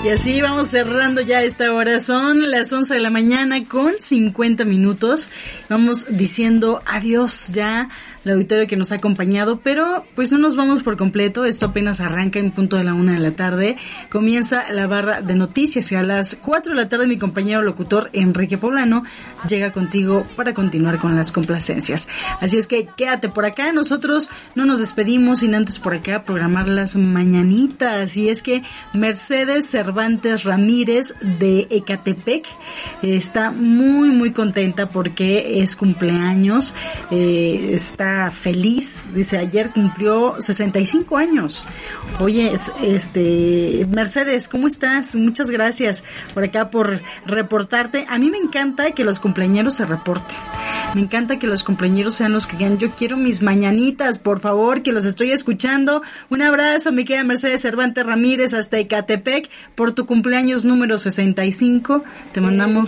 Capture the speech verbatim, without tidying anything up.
Y así vamos cerrando ya esta hora. Son las once de la mañana con cincuenta minutos. Vamos diciendo adiós ya al auditorio que nos ha acompañado, pero pues no nos vamos por completo. Esto apenas arranca en punto de la una de la tarde. Comienza la barra de noticias y a las cuatro de la tarde mi compañero locutor Enrique Poblano llega contigo para continuar con las complacencias. Así es que quédate por acá. Nosotros no nos despedimos sin antes por acá programar las mañanitas. Y es que Mercedes Cervantes Ramírez de Ecatepec está muy muy contenta porque es cumpleaños, eh, está feliz, dice ayer cumplió sesenta y cinco años. Oye, este Mercedes, ¿cómo estás? Muchas gracias por acá por reportarte. A mí me encanta que los cumpleañeros se reporten. Me encanta que los cumpleañeros sean los que digan, yo quiero mis mañanitas, por favor, que los estoy escuchando. Un abrazo, mi querida Mercedes Cervantes Ramírez, hasta Ecatepec, por tu cumpleaños número sesenta y cinco. Te mandamos